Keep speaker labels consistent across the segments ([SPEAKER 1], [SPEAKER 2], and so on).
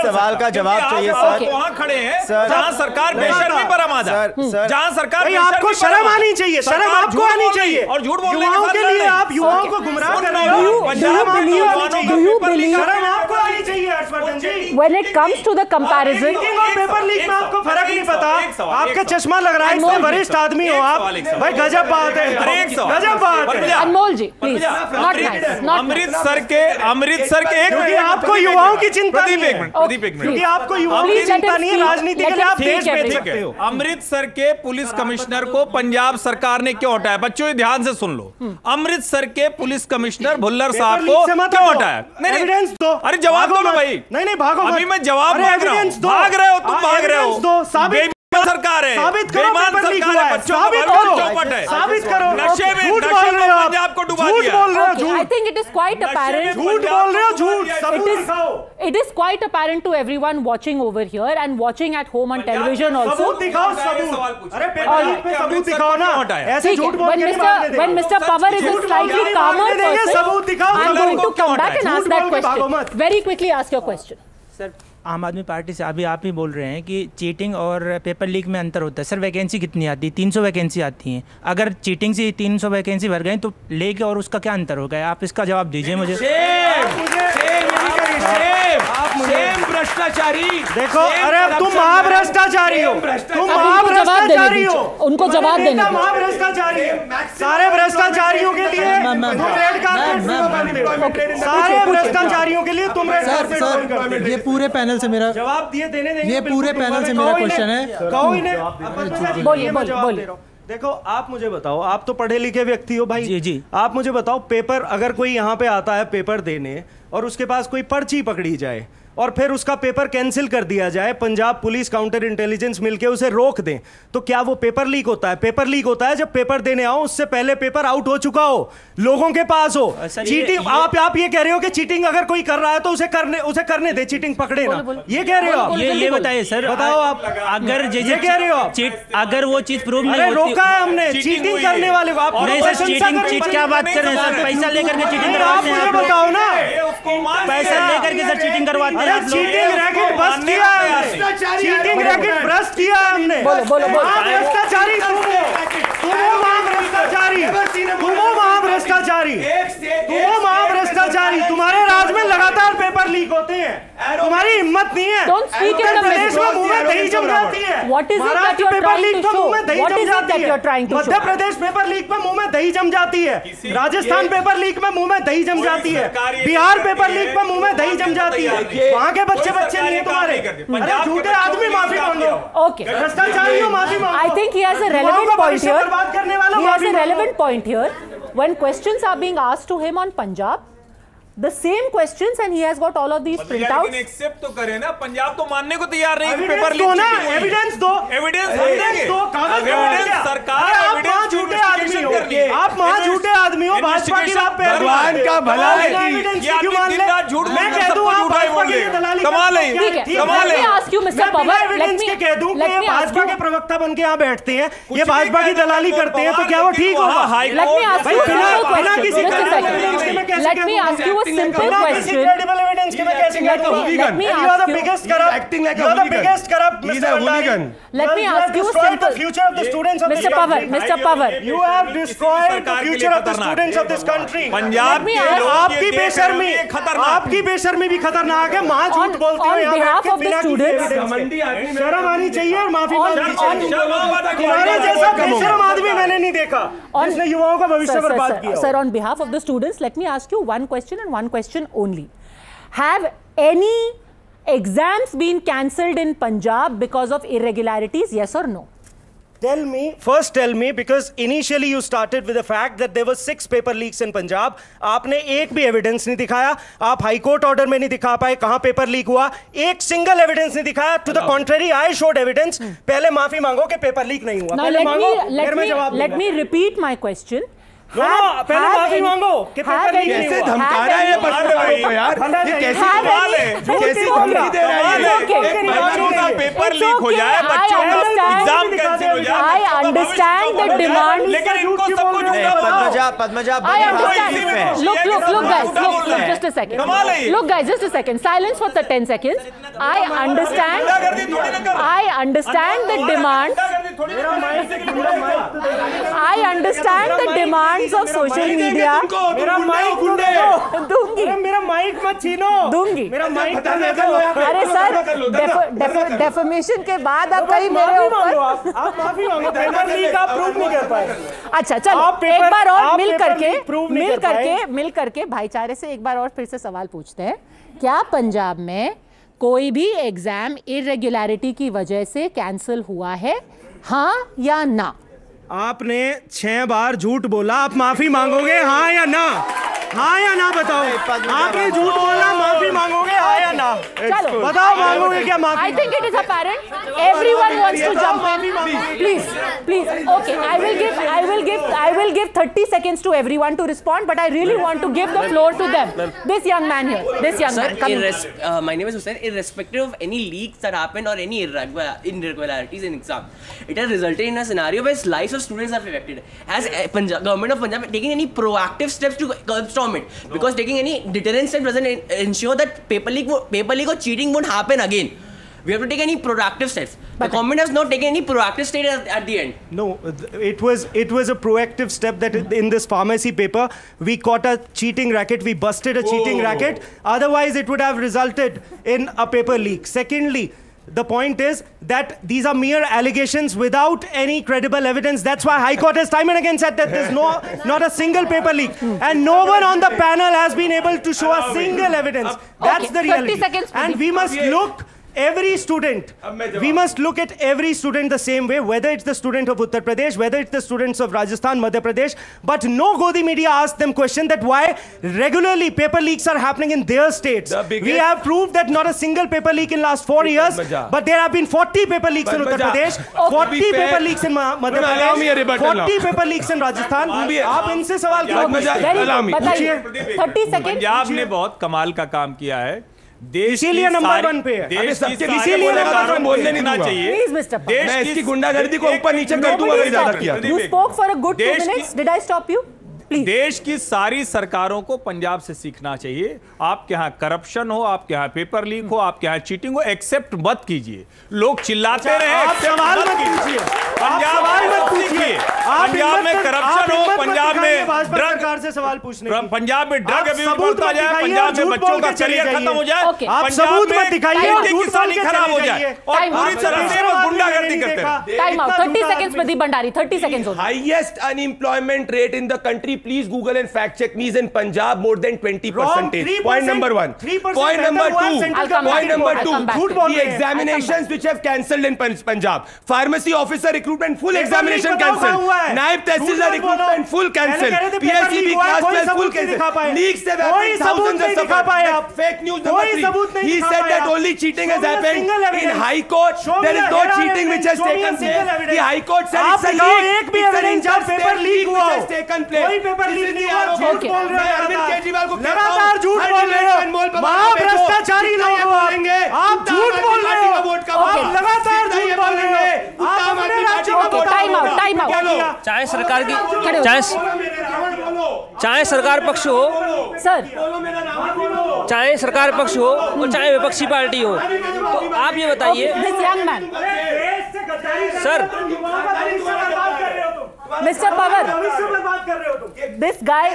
[SPEAKER 1] सवाल का जवाब चाहिए सर।
[SPEAKER 2] वहाँ खड़े हैं जहाँ सरकार बेशर्मी पर आमादा है, जहाँ सरकार
[SPEAKER 3] आपको शर्म आनी चाहिए, शर्म आपको आनी चाहिए।
[SPEAKER 2] और झूठ बोलने
[SPEAKER 3] युवाओं के लिए आप युवाओं को गुमराह कर रहे हो। शर्म आपको आनी चाहिए हर्षवर्धन जी।
[SPEAKER 4] When it comes to the comparison,
[SPEAKER 3] paper leak में आपको फर्क नहीं पता, आपका चश्मा लग रहा है, इतने वरिष्ठ आदमी हो आप भाई, गजब बात है, गजब बात है।
[SPEAKER 4] अनमोल जी please, not nice, not
[SPEAKER 2] Amritsar के
[SPEAKER 3] क्योंकि आपको युवाओं की चिंता नहीं है,
[SPEAKER 2] प्रदीप एक मिनट,
[SPEAKER 3] क्योंकि आपको युवाओं की चिंता नहीं है, राजनीति के लिए आप देश बेच सकते हो।
[SPEAKER 2] अमृतसर के पुलिस कमिश्नर को पंजाब सरकार ने क्यों हटाया? बच्चों ध्यान से सुन लो, अमृतसर के पुलिस कमिश्नर भुल्लर साहब को क्यों हटाया?
[SPEAKER 3] एविडेंस दो।
[SPEAKER 2] अरे जवाब दो ना भाई।
[SPEAKER 3] नहीं भागो,
[SPEAKER 2] अभी मैं जवाब मांग रहा हूं। भाग रहे हो तुम, भाग रहे हो। सरकार है,
[SPEAKER 3] साबित करो पेपर लीक हुआ है,
[SPEAKER 2] साबित करो,
[SPEAKER 3] साबित करो।
[SPEAKER 2] नशे में पंजाब को डुबा दिया।
[SPEAKER 3] झूठ बोल रहे हो, झूठ।
[SPEAKER 4] I think it is quite apparent.
[SPEAKER 3] झूठ बोल रहे हो, झूठ। सबूत दिखाओ।
[SPEAKER 4] It is quite apparent to everyone watching over here and watching at home on television also.
[SPEAKER 3] सबूत दिखाओ, सबूत। अरे पेपर लीक पे सबूत दिखाओ ना, ऐसे झूठ बोल के नहीं।
[SPEAKER 4] When Mr. Pawar is a slightly calmer person,
[SPEAKER 3] सबूत दिखाओ।
[SPEAKER 4] I'm going to come back and ask that question. Very quickly ask your question.
[SPEAKER 5] Sir, आम आदमी पार्टी से अभी आप ही बोल रहे हैं कि चीटिंग और पेपर लीक में अंतर होता है। सर वैकेंसी कितनी आती है? 300 वैकेंसी आती हैं। अगर चीटिंग से 300 वैकेंसी भर गई तो लेके और उसका क्या अंतर हो गया? आप इसका जवाब दीजिए मुझे।
[SPEAKER 2] भ्रष्टाचारी
[SPEAKER 3] देखो, अरे तुम महाभ्रष्टाचारी हो, तुम महाभ्रष्टाचारी हो।
[SPEAKER 4] उनको जवाब देना,
[SPEAKER 3] महाभ्रष्टाचारी सारे भ्रष्टाचारियों के लिए तुम रेड कार्पेट, सारे भ्रष्टाचारियों के लिए तुम रेड कार्पेट।
[SPEAKER 6] ये पूरे पैनल से मेरा
[SPEAKER 3] जवाब दिए देने देंगे,
[SPEAKER 6] ये पूरे पैनल से मेरा क्वेश्चन है।
[SPEAKER 3] कहो इन्हें, बोलिए। देखो आप मुझे बताओ, आप तो पढ़े लिखे व्यक्ति हो भाई।
[SPEAKER 5] जी।
[SPEAKER 3] आप मुझे बताओ, पेपर अगर कोई यहाँ पे आता है पेपर देने और उसके पास कोई पर्ची पकड़ी जाए और फिर उसका पेपर कैंसिल कर दिया जाए, पंजाब पुलिस काउंटर इंटेलिजेंस मिलके उसे रोक दें, तो क्या वो पेपर लीक होता है? पेपर लीक होता है जब पेपर देने आओ उससे पहले पेपर आउट हो चुका हो, लोगों के पास हो। चीटिंग आप ये कह रहे हो कि चीटिंग अगर कोई कर रहा है तो उसे करने दे, चीटिंग पकड़े ना, ये कह रहे हो आप?
[SPEAKER 5] ये बताइए सर,
[SPEAKER 3] बताओ आप।
[SPEAKER 5] अगर
[SPEAKER 3] ये कह रहे हो आप,
[SPEAKER 5] अगर वो चीज प्रूव नहीं होती,
[SPEAKER 3] रोका है हमने चीटिंग करने वाले को। आप
[SPEAKER 5] चीट क्या बात कर रहे हैं सर? पैसा लेकर के चीटिंग करवाते हैं,
[SPEAKER 3] बताओ ना,
[SPEAKER 5] पैसा लेकर के सर चीटिंग करवाते हैं आप लोग।
[SPEAKER 3] रैकेट बस्ट किया है, चीटिंग रैकेट ब्रस्ट किया है हमने।
[SPEAKER 4] बोलो
[SPEAKER 3] भ्रष्टाचारी तुम हो महाभ्रष्टाचारी, तुम हो महाभ्रष्टाचारी, तुम हो महाभ्रष्टाचारी। तुम्हारे राज में लगातार पेपर लीक होते हैं, तुम्हारी हिम्मत नहीं है। उत्तर प्रदेश में मुंह में दही जम जाती है, महाराष्ट्र पेपर लीक में मुंह में दही जम जाती है, मध्य प्रदेश पेपर लीक में मुंह में दही जम जाती है, राजस्थान पेपर लीक में मुंह में दही जम जाती है, बिहार पेपर लीक में मुंह में दही जम जाती है। वहां के बच्चे नहीं है तुम्हारे। अरे झूठे आदमी माफी मांगो।
[SPEAKER 4] ओके,
[SPEAKER 3] भ्रष्टाचारियों माफी मांगो।
[SPEAKER 4] I think he has a relevant point here.
[SPEAKER 3] बर्बाद करने वाला
[SPEAKER 4] He has a relevant point here. When questions are being asked to him on Punjab, the same questions and he has got all of these printouts.
[SPEAKER 2] Accept तो करे ना, पंजाब तो मानने को तैयार नहीं है। पेपर
[SPEAKER 3] लीक ना, एविडेंस दो,
[SPEAKER 2] एविडेंस
[SPEAKER 3] दो, कागज
[SPEAKER 2] सरकार।
[SPEAKER 3] आप वहां झूठे आदमी हो, आप वहां झूठे आदमी हो, भाजपा की बात पे
[SPEAKER 2] भगवान का भला है। मैं कह दूं आप भाजपा की दलाली कमाल है, कमाल है।
[SPEAKER 3] कह दूं कि ये भाजपा के प्रवक्ता बन के यहाँ बैठते हैं, ये भाजपा की दलाली करते हैं, तो क्या वो ठीक होगा?
[SPEAKER 4] Let me ask you a simple question. Let me ask you.
[SPEAKER 3] biggest corrupt. Acting like a hooligan. Biggest corrupt.
[SPEAKER 6] He's a hooligan.
[SPEAKER 4] Let me ask you a simple.
[SPEAKER 3] The future of the students of this country.
[SPEAKER 4] Mr. Pawar.
[SPEAKER 3] You have destroyed the future of the students of this country.
[SPEAKER 2] Punjab
[SPEAKER 3] की आपकी बेशर्मी, आपकी बेशर्मी भी खतरनाक है। वहाँ झूठ बोलते हो यहाँ
[SPEAKER 4] behalf of the students.
[SPEAKER 3] शर्म आनी चाहिए और माफी मांगनी चाहिए। तुम्हारे जैसा बेशर्म आदमी मैंने नहीं देखा जिसने युवाओं का भविष्य बर्बाद किया।
[SPEAKER 4] Sir, on behalf of the students, let me ask you one question and one question only. Have any exams been cancelled in Punjab because of irregularities? Yes or no?
[SPEAKER 3] First tell me, because initially you started with the fact that there were 6 paper leaks in Punjab. आपने एक भी evidence नहीं दिखाया, आप high court order में नहीं दिखा पाए कहां पेपर लीक हुआ, एक सिंगल एविडेंस नहीं दिखाया। To the contrary I showed evidence. पहले माफी मांगो कि पेपर लीक नहीं हुआ। पहले मांगो, फिर मैं जवाब दूंगा।
[SPEAKER 4] Let me repeat my question.
[SPEAKER 3] पहले माफी मांगो कि पेपर लीक नहीं हुआ।
[SPEAKER 6] कैसे धमका रहा है ये बच्चों को यार? ये कैसी सवाल है? कैसी धमकी दे रहा है?
[SPEAKER 2] बच्चों का पेपर लीक हो जाए, बच्चों का एग्जाम कैंसिल हो जाए।
[SPEAKER 4] understand the demand.
[SPEAKER 2] लेकिन इनको सबको
[SPEAKER 1] Padmaja
[SPEAKER 4] I understand. Look, guys. Look, just a second. Look, guys, just a second. Silence for the 10 seconds. I understand the demand. I understand the demands of social media.
[SPEAKER 3] मेरा mic
[SPEAKER 4] दूंगी.
[SPEAKER 3] मेरा mic मत छीनो.
[SPEAKER 4] दूंगी.
[SPEAKER 3] मेरा mic
[SPEAKER 4] अरे sir, defamation के बाद अब कहीं मेरे ऊपर
[SPEAKER 3] आप माफी मांगो. पेपर लीक आप प्रूव नहीं कर पाए.
[SPEAKER 4] अच्छा चलो एक बार और मिल करके भाईचारे से एक बार और फिर से सवाल पूछते हैं. क्या पंजाब में कोई भी एग्जाम इरेगुलरिटी की वजह से कैंसिल हुआ है, हाँ या ना?
[SPEAKER 3] आपने 6 बार झूठ बोला, आप माफी मांगोगे हाँ या ना? हाँ या ना बताओ. आपने झूठ बोला, माफी मांगोगे हाँ या ना?
[SPEAKER 4] चलो
[SPEAKER 3] बताओ, मांगोगे क्या माफी?
[SPEAKER 4] I think it is apparent. Everyone wants to jump in. Please. Okay, I will give 30 seconds to everyone to respond, but I really want to give the floor to them. This young man here.
[SPEAKER 7] Sir, my name is Hussain. Irrespective of any leaks that happened or any irregularities in exam, it has resulted in a scenario where lives of students are affected. Has government of Punjab taken any proactive steps to storm it? Because taking any deterrent step doesn't ensure that paper leak or cheating won't happen again. We have to take any proactive steps. The government has not taken any proactive steps at the end.
[SPEAKER 3] No, it was a proactive step that in this pharmacy paper we caught a cheating racket, we busted a cheating racket. Otherwise, it would have resulted in a paper leak. Secondly, the point is that these are mere allegations without any credible evidence. That's why High Court has time and again said that there's not a single paper leak. And no one on the panel has been able to show a single evidence. That's the reality.
[SPEAKER 4] 30 seconds,
[SPEAKER 3] and we must look every student. We must look at every student the same way, whether it's the student of Uttar Pradesh, whether it's the students of Rajasthan, Madhya Pradesh. But no Godi media asked them question that why regularly paper leaks are happening in their states. We have proved that not a single paper leak in last 4 years, but there have been 40 paper leaks in Uttar Pradesh, 40 paper leaks in Madhya Pradesh, 40 paper leaks in Rajasthan. आप इनसे सवाल क्यों
[SPEAKER 4] बताइए? 30 second.
[SPEAKER 2] Punjab ने बहुत कमाल का काम किया है.
[SPEAKER 3] इसीलिए नंबर 1 पे है.
[SPEAKER 2] इसीलिए बोलने नहीं देना चाहिए.
[SPEAKER 6] मैं इसकी गुंडागर्दी को ऊपर नीचे कर दूंगा अगर ज्यादा किया.
[SPEAKER 4] You spoke for a good 2 minutes. Did I stop you? Please.
[SPEAKER 2] देश की सारी सरकारों को पंजाब से सीखना चाहिए. आपके यहाँ करप्शन हो, आपके यहाँ पेपर लीक हो, आपके यहाँ चीटिंग हो, एक्सेप्ट मत कीजिए. लोग चिल्लाते रहे,
[SPEAKER 3] आप सवाल मत कीजिए.
[SPEAKER 2] पंजाब में करप्शन हो, पंजाब में ड्रग
[SPEAKER 3] सरकार से सवाल पूछने,
[SPEAKER 2] पंजाब में ड्रग अब्यूज बढ़ता जाए, पंजाब में बच्चों का करियर खत्म हो जाए,
[SPEAKER 3] आप सबूत मत दिखाइए और
[SPEAKER 2] किसानी खराब हो जाए और पूरी तरह से गुंडागर्दी करते हैं.
[SPEAKER 4] Time out. 30 seconds Pradeep Bhandari. 30 seconds.
[SPEAKER 6] Highest unemployment rate in the country. Please Google and fact check me. Is in Punjab more than 20%. Point number 1. Point number 2. Point number 2. The examinations which have cancelled in Punjab. Pharmacy officer recruitment full examination cancelled. Naib Tehsildar recruitment full cancelled. PSEB class 12 full cancelled. Leaks have happened. Thousands of suffered. Fake news number 3. He said that only cheating has happened in High Court. There is no cheating which has taken place. The High Court said it's a leak. It's an interstate leak which has taken place.
[SPEAKER 3] Paper leak नहीं हुआ.
[SPEAKER 6] झूठ बोल रहे हैं. अरविंद केजरीवाल को
[SPEAKER 3] लगातार झूठ बोल रहे हो. महाभ्रष्टाचारी लोग हो आप. झूठ बोल रहे हो. आप लगातार झूठ बोल रहे हो. आप अपने राज्यों का
[SPEAKER 4] टाइम आउट.
[SPEAKER 8] चाहे सरकार की चाहे सरकार पक्ष हो
[SPEAKER 4] सर,
[SPEAKER 8] चाहे सरकार पक्ष हो और चाहे विपक्षी पार्टी हो, तो आप ये बताइए sir.
[SPEAKER 4] Mr. Power, this guy.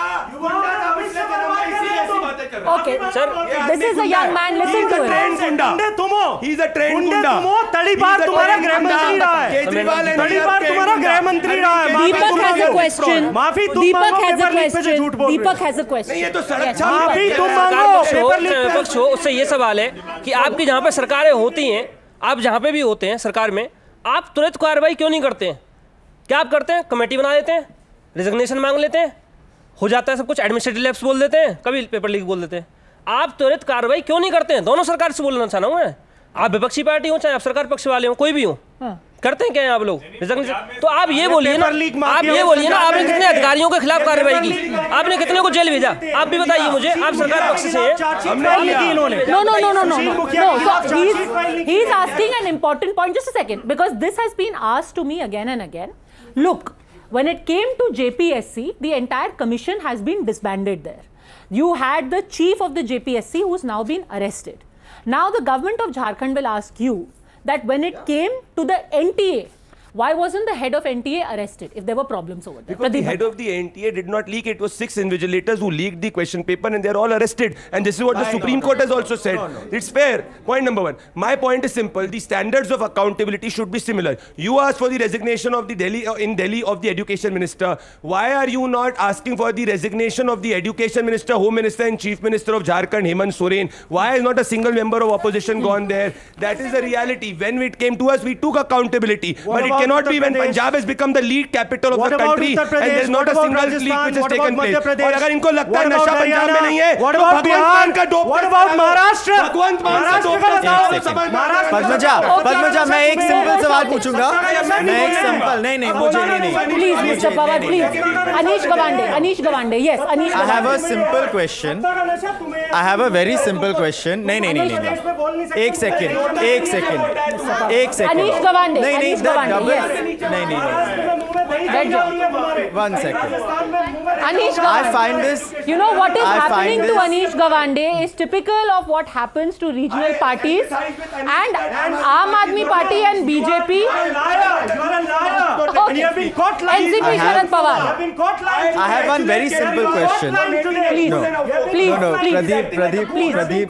[SPEAKER 4] Okay,
[SPEAKER 8] sir.
[SPEAKER 4] This is a young man. Listen to him.
[SPEAKER 6] He is a trained gunda.
[SPEAKER 3] तड़ीपार तुम्हारा गृह मंत्री रहा है.
[SPEAKER 6] केजरीवाल
[SPEAKER 3] तड़ीपार तुम्हारा गृह मंत्री रहा है.
[SPEAKER 4] Deepak has a question.
[SPEAKER 3] माफी तुम
[SPEAKER 4] Deepak has a
[SPEAKER 3] paper leak पे
[SPEAKER 4] question.
[SPEAKER 3] झूठ बोल रहे हो.
[SPEAKER 4] Deepak has a question.
[SPEAKER 6] नहीं ये तो सड़क
[SPEAKER 3] माफी तुम
[SPEAKER 8] सरकार
[SPEAKER 3] मांगो.
[SPEAKER 8] पक्ष हो
[SPEAKER 3] पेपर लीक
[SPEAKER 8] चाहे
[SPEAKER 3] पे
[SPEAKER 8] विपक्ष हो, उससे ये सवाल है कि आपकी जहाँ पे सरकारें होती हैं, आप जहाँ पे भी होते हैं सरकार में, आप तुरंत कार्रवाई क्यों नहीं करते हैं? क्या आप करते हैं? कमेटी बना देते हैं, रिजिग्नेशन मांग लेते हैं, हो जाता है सब कुछ, एडमिनिस्ट्रेटिव लैप्स बोल देते हैं, कभी पेपर लीक बोल देते हैं. आप त्वरित कार्रवाई क्यों नहीं करते हैं? दोनों सरकार से बोलना चाह रहा हूँ मैं. आप विपक्षी पार्टी हो चाहे आप सरकार पक्ष वाले हो, कोई भी हो, करते हैं क्या आप लोग रिजग्नेशन? तो आप ये बोलिए ना, आप ये बोलिए ना, आपने कितने अधिकारियों के खिलाफ कार्रवाई की, आपने कितने को जेल भेजा, आप भी बताइए मुझे। आप सरकार पक्ष से हैं।
[SPEAKER 4] No. He's asking an important point. Just a second, because this has been asked to me again and again. Look, when it came to JPSC, the entire commission has been disbanded there. You had the chief of the JPSC who's now been arrested. Now the government of Jharkhand will ask you that when it came to the NTA, why wasn't the head of NTA arrested if there were problems over there?
[SPEAKER 6] Because the head of the NTA did not leak. It was 6 invigilators who leaked the question paper and they're all arrested. And this is what the Supreme Court has also said. It's fair. Point number one. My point is simple. The standards of accountability should be similar. You asked for the resignation of the Delhi of the education minister. Why are you not asking for the resignation of the education minister, home minister and chief minister of Jharkhand, Hemant Soren? Why is not a single member of opposition gone there? That is the reality. When it came to us, we took accountability. But it cannot be when Punjab has become the lead capital of the country and there is not a single leak which has taken place. और अगर इनको लगता है नशा पंजाब में नहीं है,
[SPEAKER 3] what about Bihar? What about Maharashtra?
[SPEAKER 6] भगवंत मान का डोप
[SPEAKER 1] पद्मजा, मैं एक सिंपल सवाल पूछूंगा। मैं एक सिंपल नहीं मुझे नहीं।
[SPEAKER 4] Please, Mr. Pawar, please. Anish Gawande. Yes, Anish Gawande.
[SPEAKER 1] I have a simple question. I have a very simple question. नहीं। एक सेकंड।
[SPEAKER 4] Anish Gawande.
[SPEAKER 1] नहीं। One second.
[SPEAKER 4] Anish Gawande.
[SPEAKER 1] I find this.
[SPEAKER 4] You know what is happening to Anish Gawande is typical of what happens to regional parties and Aam Aadmi Party and BJP. Okay. NCP Sharad Pawar.
[SPEAKER 1] I have one very simple question.
[SPEAKER 4] Please.
[SPEAKER 1] Pradeep.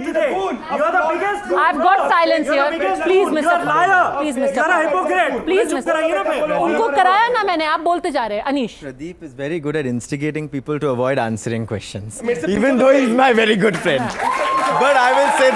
[SPEAKER 4] I've got silence here. Please, Mr. Please, Mr. उनको कराया ना मैंने, आप बोलते जा रहे हैं। Anish.
[SPEAKER 1] Pradeep is very good at instigating people to avoid answering questions, even though he's my very good friend. But I will say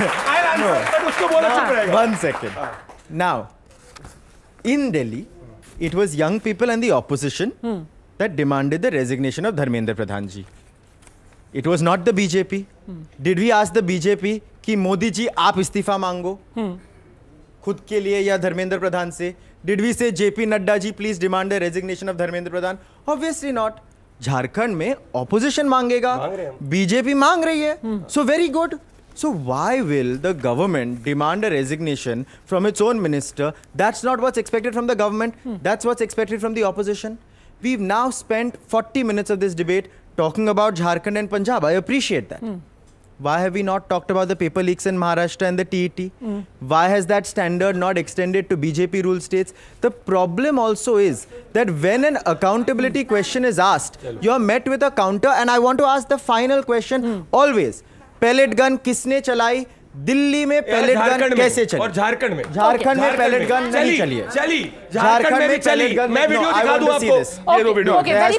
[SPEAKER 1] this. One second. Now, in Delhi, it was young people and the opposition that demanded the resignation of Dharmendra Pradhan ji. It was not the BJP. Did we ask the BJP कि मोदी जी आप इस्तीफा मांगो खुद के लिए या धर्मेंद्र प्रधान से? Did we say JP Nadda ji please demand the resignation of Dharmendra Pradhan? Obviously not. Jharkhand में opposition मांगेगा, BJP मांग रही है, so very good. So why will the government demand a resignation from its own minister? That's not what's expected from the government. That's what's expected from the opposition. We've now spent 40 minutes of this debate talking about Jharkhand and Punjab. I appreciate that. Why have we not talked about the paper leaks in Maharashtra and the TET? Why has that standard not extended to BJP ruled states? The problem also is that when an accountability question is asked, you are met with a counter, and I want to ask the final question always. Pellet gun किसने चलाई? दिल्ली में pellet gun कैसे चली?
[SPEAKER 6] और झारखंड में
[SPEAKER 1] pellet gun नहीं चली है।
[SPEAKER 6] झारखंड में चली। मैं वीडियो दिखा दूं आपको। ये लो video.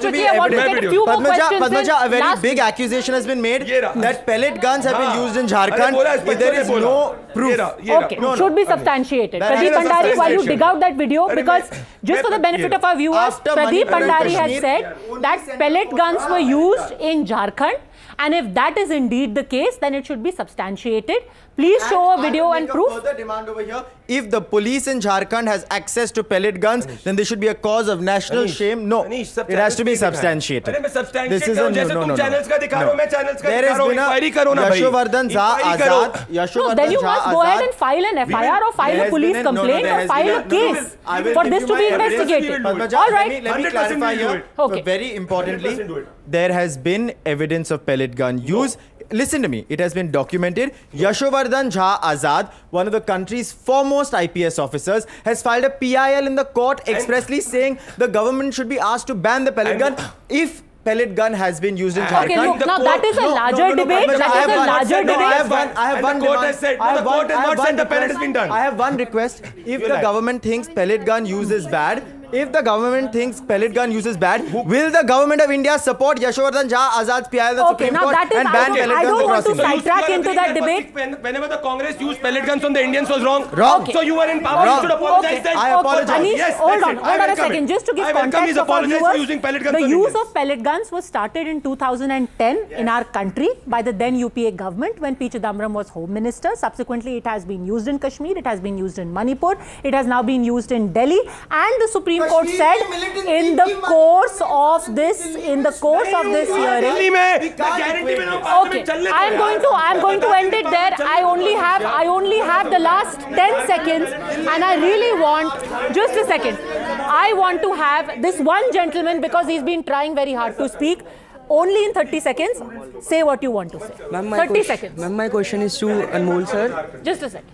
[SPEAKER 1] Padmaja, a very big accusation has been made that pellet guns have been used in Jharkhand. There is no proof.
[SPEAKER 4] Okay, should be substantiated. Pradeep Bhandari, while you dig out that video, because just for the benefit of our viewers, Pradeep Bhandari has said that pellet guns were used in Jharkhand. And if that is indeed the case, then it should be substantiated. Please show a video and proof.
[SPEAKER 1] Further demand over here. If the police in Jharkhand has access to pellet guns, then there should be a cause of national shame. No, it has to be substantiated. This is a no. There has been a Yashowardhan Jha Azad.
[SPEAKER 4] No, then you must go ahead and file an FIR or file a police complaint or file a case for this to be investigated. All right.
[SPEAKER 1] Let me clarify here.
[SPEAKER 4] Okay.
[SPEAKER 1] Very importantly, there has been evidence of pellet gun use. Listen to me, it has been documented. Yashowardhan Jha Azad, one of the country's foremost IPS officers, has filed a PIL in the court expressly saying the government should be asked to ban the pellet gun if pellet gun has been used in Jharkhand.
[SPEAKER 4] Okay, look, now that is a larger debate. That is a larger debate.
[SPEAKER 1] I have one.
[SPEAKER 6] The court has said the pellet has been done.
[SPEAKER 1] I have one request. If the government thinks pellet gun use is bad, If the government thinks pellet gun use is bad, will the government of India support Yashowardhan Jha Azad's PI in the Supreme
[SPEAKER 4] now
[SPEAKER 1] Court
[SPEAKER 4] that is,
[SPEAKER 1] and ban pellet guns
[SPEAKER 4] I don't want to
[SPEAKER 1] across India?
[SPEAKER 4] sidetrack into that debate.
[SPEAKER 6] Whenever the Congress used pellet guns on the Indians was wrong.
[SPEAKER 1] Wrong.
[SPEAKER 6] Okay. So you were in power. You should apologize then.
[SPEAKER 1] I apologize.
[SPEAKER 4] Anish,
[SPEAKER 6] Yes,
[SPEAKER 4] hold
[SPEAKER 6] that's
[SPEAKER 4] on,
[SPEAKER 6] it.
[SPEAKER 4] hold
[SPEAKER 6] I
[SPEAKER 4] on a
[SPEAKER 6] welcome
[SPEAKER 4] second.
[SPEAKER 6] it.
[SPEAKER 4] Just to give
[SPEAKER 6] I welcome
[SPEAKER 4] context
[SPEAKER 6] his
[SPEAKER 4] of our
[SPEAKER 6] apologies for
[SPEAKER 4] viewers,
[SPEAKER 6] using pellet guns
[SPEAKER 4] the
[SPEAKER 6] on
[SPEAKER 4] use
[SPEAKER 6] Indians.
[SPEAKER 4] of pellet guns was started in 2010 in our country by the then UPA government when P. Chidambaram was Home Minister. Subsequently, it has been used in Kashmir, it has been used in Manipur, it has now been used in Delhi, and the Supreme Court said in the course of this hearing. Okay, I'm going to end it there. I only have the last 10 seconds, and I really want, just a second, I want to have this one gentleman, because he's been trying very hard to speak. Only in 30 seconds, say what you want to say. 30 seconds.
[SPEAKER 9] Ma'am, my question is to Anmol sir.
[SPEAKER 4] Just a second.